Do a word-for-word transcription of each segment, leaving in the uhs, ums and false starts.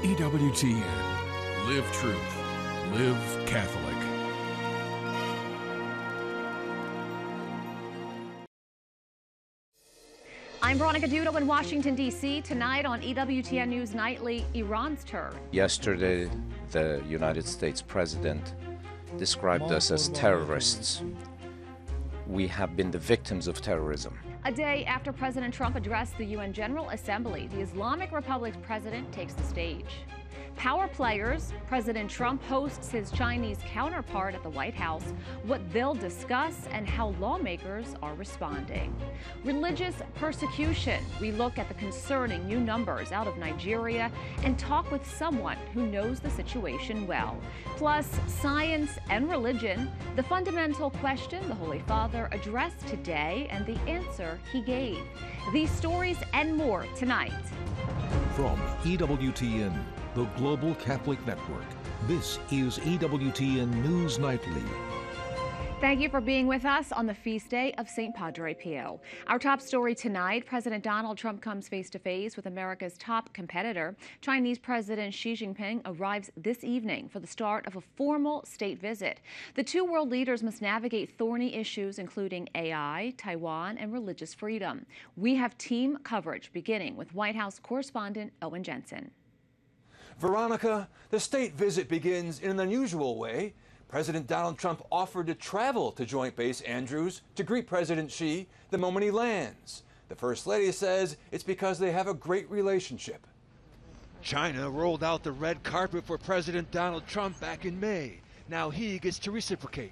E W T N. Live truth. Live Catholic. I'm Veronica Dudo in Washington, D C Tonight on E W T N News Nightly, Iran's turn. Yesterday, the United States president described us as terrorists. We have been the victims of terrorism. A day after President Trump addressed the U N General Assembly, the Islamic Republic's president takes the stage. Power players, President Trump hosts his Chinese counterpart at the White House, what they'll discuss and how lawmakers are responding. Religious persecution, we look at the concerning new numbers out of Nigeria and talk with someone who knows the situation well. Plus, science and religion, the fundamental question the Holy Father addressed today and the answer he gave. These stories and more tonight. From E W T N, the Global Catholic Network, this is E W T N News Nightly. Thank you for being with us on the feast day of Saint Padre Pio. Our top story tonight, President Donald Trump comes face-to-face with America's top competitor. Chinese President Xi Jinping arrives this evening for the start of a formal state visit. The two world leaders must navigate thorny issues including A I, Taiwan, and religious freedom. We have team coverage beginning with White House correspondent Owen Jensen. Veronica, the state visit begins in an unusual way. President Donald Trump offered to travel to Joint Base Andrews to greet President Xi the moment he lands. The First Lady says it's because they have a great relationship. China rolled out the red carpet for President Donald Trump back in May. Now he gets to reciprocate.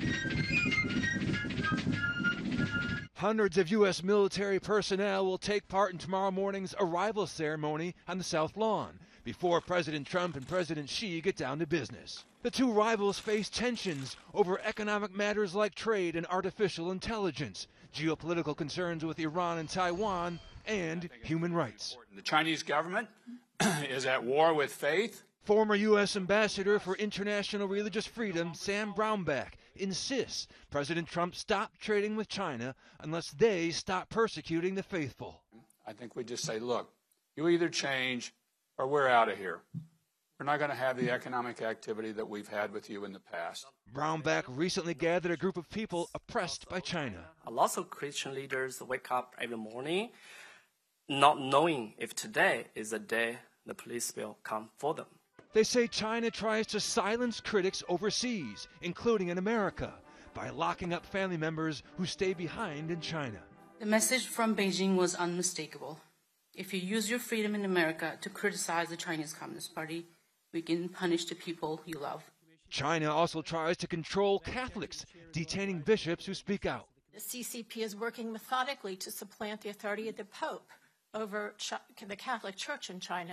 Hundreds of U S military personnel will take part in tomorrow morning's arrival ceremony on the South Lawn before President Trump and President Xi get down to business. The two rivals face tensions over economic matters like trade and artificial intelligence, geopolitical concerns with Iran and Taiwan, and human rights. The Chinese government is at war with faith. Former U S Ambassador for International Religious Freedom, Sam Brownback, insists President Trump stop trading with China unless they stop persecuting the faithful. I think we just say, look, you either change or we're out of here. We're not going to have the economic activity that we've had with you in the past. Brownback recently gathered a group of people oppressed by China. Lots of Christian leaders wake up every morning not knowing if today is the day the police will come for them. They say China tries to silence critics overseas, including in America, by locking up family members who stay behind in China. The message from Beijing was unmistakable. If you use your freedom in America to criticize the Chinese Communist Party, we can punish the people you love. China also tries to control Catholics, detaining bishops who speak out. The C C P is working methodically to supplant the authority of the Pope over Ch- the Catholic Church in China.